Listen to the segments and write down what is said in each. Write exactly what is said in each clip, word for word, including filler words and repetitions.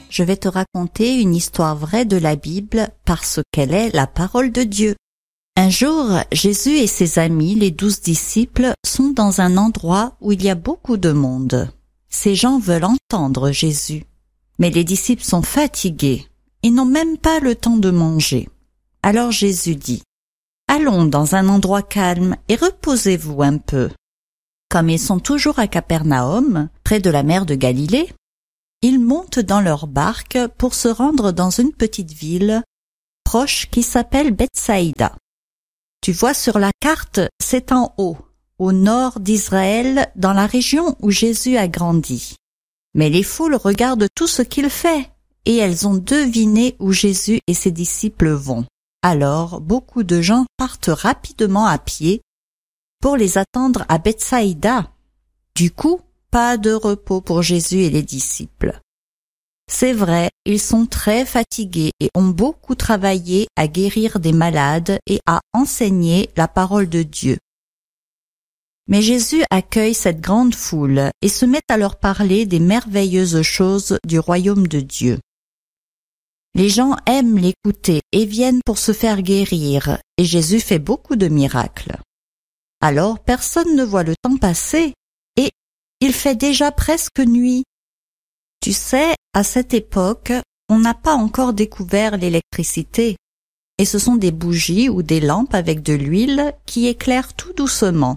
je vais te raconter une histoire vraie de la Bible parce qu'elle est la parole de Dieu. Un jour, Jésus et ses amis, les douze disciples, sont dans un endroit où il y a beaucoup de monde. Ces gens veulent entendre Jésus. Mais les disciples sont fatigués. Ils n'ont même pas le temps de manger. Alors Jésus dit, « Allons dans un endroit calme et reposez-vous un peu. » Comme ils sont toujours à Capernaum, près de la mer de Galilée, ils montent dans leur barque pour se rendre dans une petite ville proche qui s'appelle Bethsaïda. Tu vois sur la carte, c'est en haut, au nord d'Israël, dans la région où Jésus a grandi. Mais les foules regardent tout ce qu'il fait, et elles ont deviné où Jésus et ses disciples vont. Alors, beaucoup de gens partent rapidement à pied pour les attendre à Bethsaïda. Du coup, pas de repos pour Jésus et les disciples. C'est vrai, ils sont très fatigués et ont beaucoup travaillé à guérir des malades et à enseigner la parole de Dieu. Mais Jésus accueille cette grande foule et se met à leur parler des merveilleuses choses du royaume de Dieu. Les gens aiment l'écouter et viennent pour se faire guérir, et Jésus fait beaucoup de miracles. Alors personne ne voit le temps passer, et il fait déjà presque nuit. Tu sais, à cette époque, on n'a pas encore découvert l'électricité, et ce sont des bougies ou des lampes avec de l'huile qui éclairent tout doucement.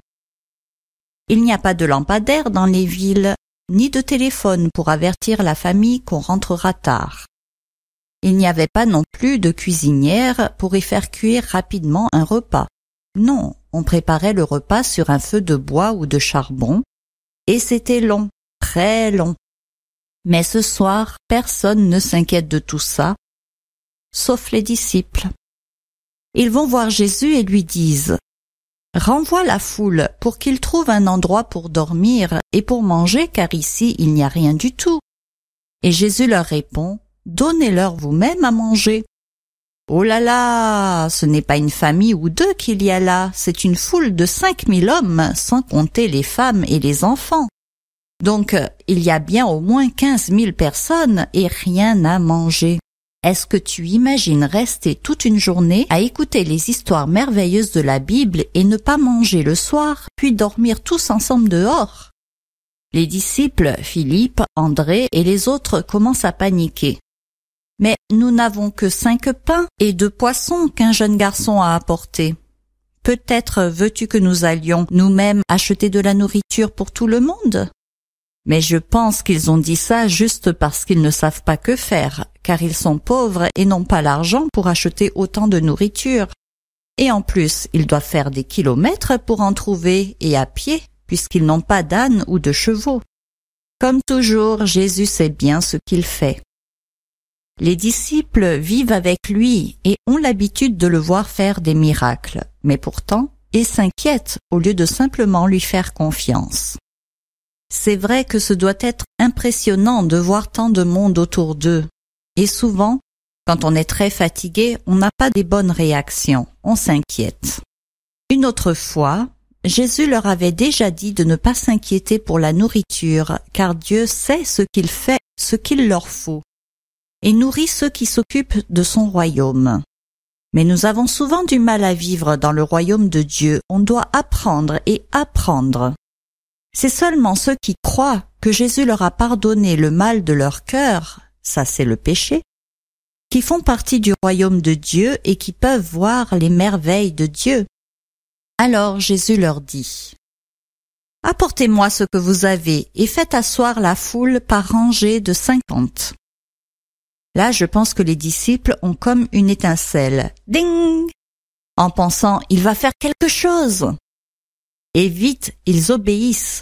Il n'y a pas de lampadaire dans les villes, ni de téléphone pour avertir la famille qu'on rentrera tard. Il n'y avait pas non plus de cuisinière pour y faire cuire rapidement un repas. Non, on préparait le repas sur un feu de bois ou de charbon, et c'était long, très long. Mais ce soir, personne ne s'inquiète de tout ça, sauf les disciples. Ils vont voir Jésus et lui disent « Renvoie la foule pour qu'ils trouvent un endroit pour dormir et pour manger, car ici il n'y a rien du tout. » Et Jésus leur répond « Donnez-leur vous-même à manger. » Oh là là, ce n'est pas une famille ou deux qu'il y a là, c'est une foule de cinq mille hommes, sans compter les femmes et les enfants. Donc, il y a bien au moins quinze mille personnes et rien à manger. Est-ce que tu imagines rester toute une journée à écouter les histoires merveilleuses de la Bible et ne pas manger le soir, puis dormir tous ensemble dehors? Les disciples, Philippe, André et les autres commencent à paniquer. Mais nous n'avons que cinq pains et deux poissons qu'un jeune garçon a apportés. Peut-être veux-tu que nous allions nous-mêmes acheter de la nourriture pour tout le monde? Mais je pense qu'ils ont dit ça juste parce qu'ils ne savent pas que faire, car ils sont pauvres et n'ont pas l'argent pour acheter autant de nourriture. Et en plus, ils doivent faire des kilomètres pour en trouver et à pied, puisqu'ils n'ont pas d'âne ou de chevaux. Comme toujours, Jésus sait bien ce qu'il fait. Les disciples vivent avec lui et ont l'habitude de le voir faire des miracles, mais pourtant, ils s'inquiètent au lieu de simplement lui faire confiance. C'est vrai que ce doit être impressionnant de voir tant de monde autour d'eux. Et souvent, quand on est très fatigué, on n'a pas des bonnes réactions, on s'inquiète. Une autre fois, Jésus leur avait déjà dit de ne pas s'inquiéter pour la nourriture, car Dieu sait ce qu'il fait, ce qu'il leur faut, et nourrit ceux qui s'occupent de son royaume. Mais nous avons souvent du mal à vivre dans le royaume de Dieu, on doit apprendre et apprendre. C'est seulement ceux qui croient que Jésus leur a pardonné le mal de leur cœur, ça c'est le péché, qui font partie du royaume de Dieu et qui peuvent voir les merveilles de Dieu. Alors Jésus leur dit, « Apportez-moi ce que vous avez et faites asseoir la foule par rangée de cinquante. » Là, je pense que les disciples ont comme une étincelle. Ding! En pensant, il va faire quelque chose. Et vite, ils obéissent.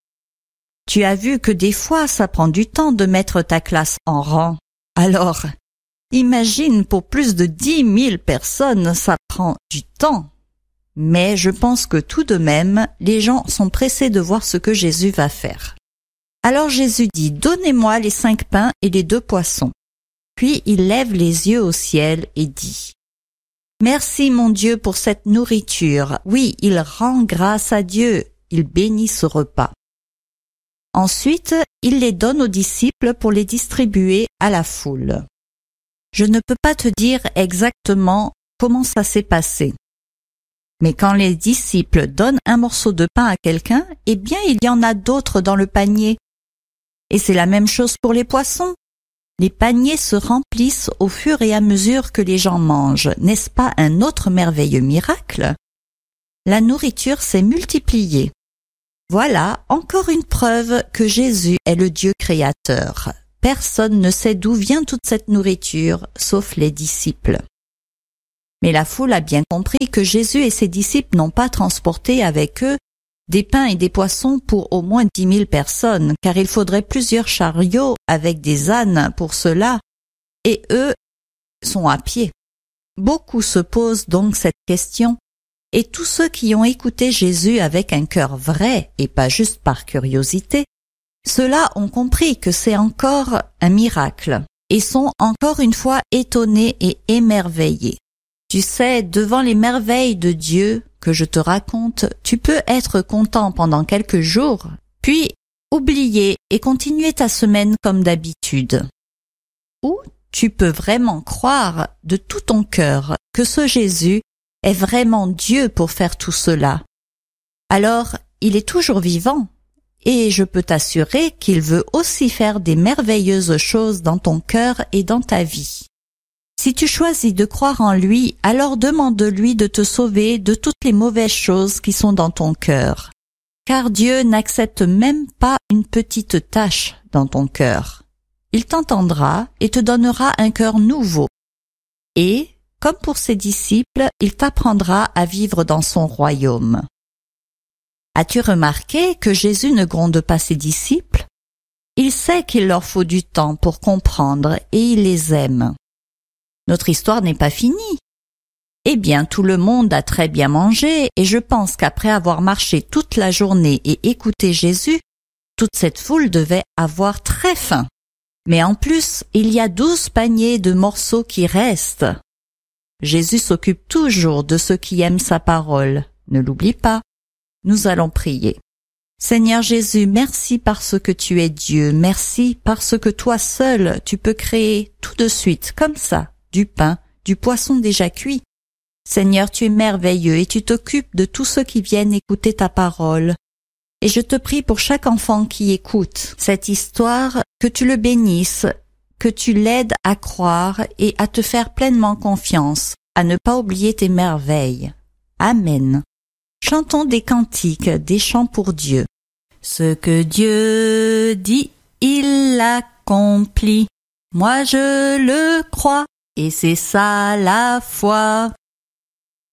Tu as vu que des fois, ça prend du temps de mettre ta classe en rang. Alors, imagine pour plus de dix mille personnes, ça prend du temps. Mais je pense que tout de même, les gens sont pressés de voir ce que Jésus va faire. Alors Jésus dit, « Donnez-moi les cinq pains et les deux poissons. » Puis il lève les yeux au ciel et dit, « Merci mon Dieu pour cette nourriture. » Oui, il rend grâce à Dieu, il bénit ce repas. Ensuite, il les donne aux disciples pour les distribuer à la foule. Je ne peux pas te dire exactement comment ça s'est passé. Mais quand les disciples donnent un morceau de pain à quelqu'un, eh bien il y en a d'autres dans le panier. Et c'est la même chose pour les poissons. Les paniers se remplissent au fur et à mesure que les gens mangent. N'est-ce pas un autre merveilleux miracle? La nourriture s'est multipliée. Voilà encore une preuve que Jésus est le Dieu créateur. Personne ne sait d'où vient toute cette nourriture, sauf les disciples. Mais la foule a bien compris que Jésus et ses disciples n'ont pas transporté avec eux des pains et des poissons pour au moins dix mille personnes, car il faudrait plusieurs chariots avec des ânes pour cela, et eux sont à pied. Beaucoup se posent donc cette question, et tous ceux qui ont écouté Jésus avec un cœur vrai et pas juste par curiosité, ceux-là ont compris que c'est encore un miracle, et sont encore une fois étonnés et émerveillés. Tu sais, devant les merveilles de Dieu que je te raconte, tu peux être content pendant quelques jours, puis oublier et continuer ta semaine comme d'habitude. Ou tu peux vraiment croire de tout ton cœur que ce Jésus est vraiment Dieu pour faire tout cela. Alors, il est toujours vivant, et je peux t'assurer qu'il veut aussi faire des merveilleuses choses dans ton cœur et dans ta vie. Si tu choisis de croire en lui, alors demande-lui de te sauver de toutes les mauvaises choses qui sont dans ton cœur. Car Dieu n'accepte même pas une petite tache dans ton cœur. Il t'entendra et te donnera un cœur nouveau. Et, comme pour ses disciples, il t'apprendra à vivre dans son royaume. As-tu remarqué que Jésus ne gronde pas ses disciples? Il sait qu'il leur faut du temps pour comprendre et il les aime. Notre histoire n'est pas finie. Eh bien, tout le monde a très bien mangé et je pense qu'après avoir marché toute la journée et écouté Jésus, toute cette foule devait avoir très faim. Mais en plus, il y a douze paniers de morceaux qui restent. Jésus s'occupe toujours de ceux qui aiment sa parole. Ne l'oublie pas. Nous allons prier. Seigneur Jésus, merci parce que tu es Dieu. Merci parce que toi seul, tu peux créer tout de suite, comme ça, du pain, du poisson déjà cuit. Seigneur, tu es merveilleux et tu t'occupes de tous ceux qui viennent écouter ta parole. Et je te prie pour chaque enfant qui écoute cette histoire, que tu le bénisses, que tu l'aides à croire et à te faire pleinement confiance, à ne pas oublier tes merveilles. Amen. Chantons des cantiques, des chants pour Dieu. Ce que Dieu dit, il l'accomplit. Moi je le crois. Et c'est ça la foi.